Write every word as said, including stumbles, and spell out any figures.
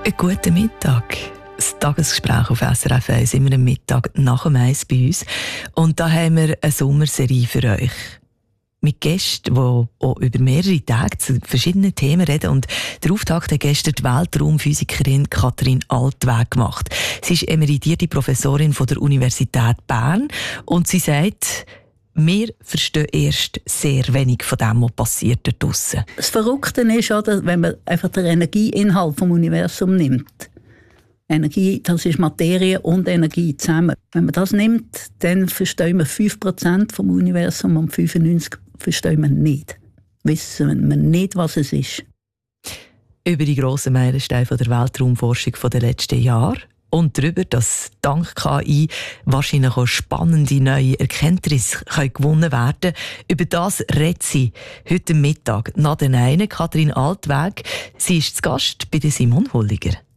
Einen guten Mittag. Das Tagesgespräch auf S R F eins, immer am Mittag nach dem Eis bei uns. Und da haben wir eine Sommerserie für euch. Mit Gästen, die auch über mehrere Tage zu verschiedenen Themen reden. Und der Auftakt hat gestern die Weltraumphysikerin Katrin Altweg gemacht. Sie ist emeritierte Professorin von der Universität Bern. Und sie sagt, wir verstehen erst sehr wenig von dem, was passiert dort draussen. Das Verrückte ist, oder, wenn man einfach den Energieinhalt vom Universum nimmt. Energie, das ist Materie und Energie zusammen. Wenn man das nimmt, dann verstehen wir fünf Prozent vom Universum und fünfundneunzig Prozent verstehen wir nicht. Wissen wir nicht, was es ist. Über die grossen Meilensteine der Weltraumforschung der letzten Jahre und darüber, dass dank K I wahrscheinlich auch spannende neue Erkenntnisse gewonnen werden können. Über das redet sie heute Mittag nach den einen, Katrin Altweg. Sie ist zu Gast bei Simon Hulliger.